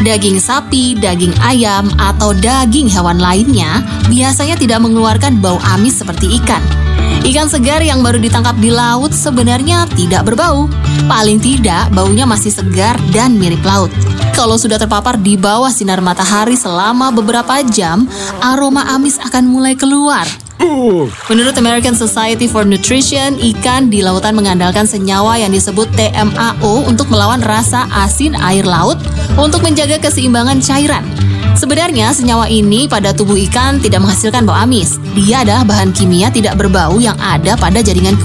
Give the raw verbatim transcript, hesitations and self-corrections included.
Daging sapi, daging ayam, atau daging hewan lainnya biasanya tidak mengeluarkan bau amis seperti ikan. Ikan segar yang baru ditangkap di laut sebenarnya tidak berbau. Paling tidak, baunya masih segar dan mirip laut. Kalau sudah terpapar di bawah sinar matahari selama beberapa jam, aroma amis akan mulai keluar. Menurut American Society for Nutrition, ikan di lautan mengandalkan senyawa yang disebut T M A O untuk melawan rasa asin air laut untuk menjaga keseimbangan cairan. Sebenarnya senyawa ini pada tubuh ikan tidak menghasilkan bau amis. Dia adalah bahan kimia tidak berbau yang ada pada jaringan